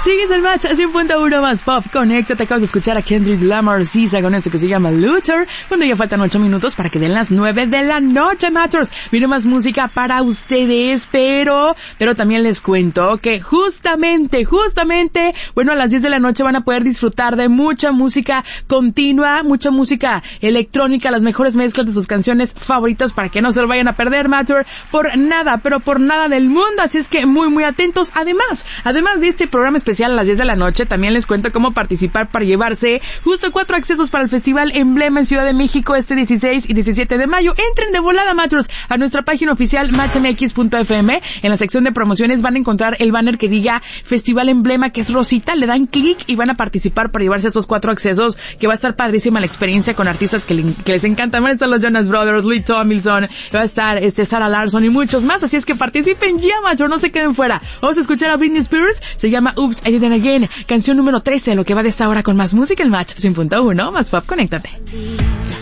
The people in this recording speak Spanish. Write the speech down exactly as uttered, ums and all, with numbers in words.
Sigues el match a cien punto uno más pop. Conéctate, acabas de escuchar a Kendrick Lamar Sisa con eso que se llama Luther. Cuando ya faltan ocho minutos para que den las nueve de la noche, Matters. Viene más música para ustedes, pero, pero también les cuento que justamente, justamente, bueno, a las diez de la noche van a poder disfrutar de mucha música continua, mucha música electrónica, las mejores mezclas de sus canciones favoritas para que no se lo vayan a perder, Matter, por nada, pero por nada del mundo. Así es que muy, muy atentos. Además, además de este programa especial a las diez de la noche, también les cuento cómo participar para llevarse justo cuatro accesos para el Festival Emblema en Ciudad de México este dieciséis y diecisiete de mayo. Entren de volada, Matros, a nuestra página oficial match m x punto f m. En la sección de promociones van a encontrar el banner que diga Festival Emblema, que es rosita. Le dan clic y van a participar para llevarse esos cuatro accesos, que va a estar padrísima la experiencia con artistas que, le, que les encantan. Van a estar los Jonas Brothers, Louis Tomlinson, va a estar este Sarah Larson y muchos más. Así es que participen ya, Matros, no se queden fuera. Vamos a escuchar a Britney Spears, se llama Oops, I Did It Again, canción número trece, lo que va de esta hora con más música, el Match cien punto uno, más pop, conéctate.